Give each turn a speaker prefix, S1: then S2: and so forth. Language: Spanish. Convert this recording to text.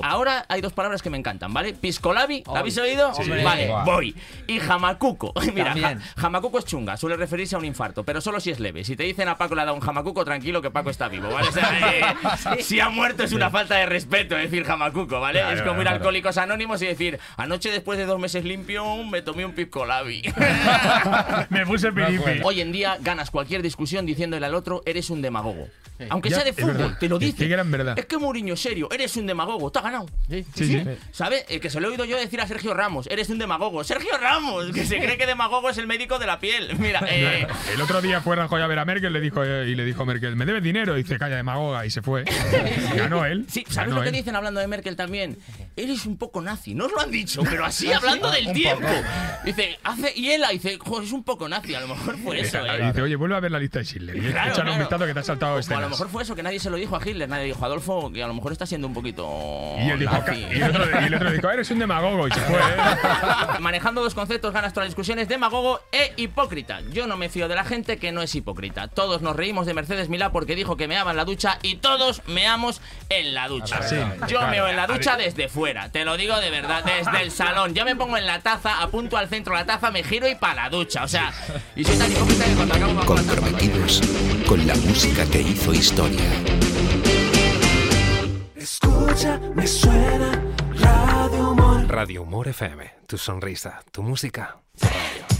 S1: Ahora hay dos palabras que me encantan, ¿vale? Piscolabi, ¿la habéis oído?
S2: Sí.
S1: Vale,
S2: Buah.
S1: voy. Y jamacuco. Mira,
S2: También.
S1: jamacuco es chunga, suele referirse a un infarto, pero solo si es leve. Si te dicen a Paco le ha dado un jamacuco, tranquilo que Paco está vivo, ¿vale? O sea, si ha muerto es una falta de respeto decir jamacuco, ¿vale?
S3: Claro,
S1: es como ir a
S3: claro.
S1: Alcohólicos Anónimos y decir, anoche después de 2 meses limpio me tomé un piscolabi.
S3: Me puse piripi.
S1: Hoy en día ganas cualquier discusión diciéndole al otro, eres un demagogo. Aunque
S3: Ya,
S1: sea de
S3: es
S1: fútbol,
S3: verdad.
S1: te lo
S3: Sí,
S1: dice.
S3: que eran verdad.
S1: Es que Mourinho, serio, eres un demagogo, te ha ganado.
S3: Sí.
S1: ¿Sabes? Que se lo he oído yo decir a Sergio Ramos, eres un demagogo. Sergio Ramos, que se cree que demagogo es el médico de la piel. Mira,
S3: El otro día fue Rajoy a ver a Merkel y le dijo a Merkel, ¿me debes dinero? Y dice, calla, demagoga, y se fue. Ganó él.
S1: sí, ¿sabes
S3: Ganó
S1: lo que
S3: él.
S1: dicen hablando de Merkel también? Eres un poco nazi, no os lo han dicho, pero así hablando del tiempo. Dice, y él dice, joder, es un poco nazi, a lo mejor fue eso,
S3: Y dice, oye, vuelve a ver la lista de Schindler. Y
S1: Claro,
S3: échale un
S1: claro.
S3: vistazo que te has saltado
S1: O a
S3: escenas.
S1: lo mejor fue eso, que nadie se lo dijo a Hitler, nadie dijo a Adolfo, que a lo mejor está siendo un poquito
S3: Y él dijo,
S1: nazi.
S3: y el otro dijo, eres un demagogo, y se fue.
S1: Manejando dos conceptos ganas todas las discusiones, demagogo e hipócrita. Yo no me fío de la gente que no es hipócrita. Todos nos reímos de Mercedes Milá porque dijo que meaba en la ducha y todos meamos en la ducha.
S3: Sí,
S1: Yo
S3: claro.
S1: meo en la ducha desde fuera, te lo digo de verdad, desde el salón. Yo me pongo en la taza, apunto al centro la taza, me giro y para la ducha. O sea, y soy tan hipócrita que cuando acabo bajo la taza.
S4: Comprometidos con la música que hizo historia.
S5: Escucha, me suena Radio Humor.
S6: Radio Humor FM, tu sonrisa, tu música.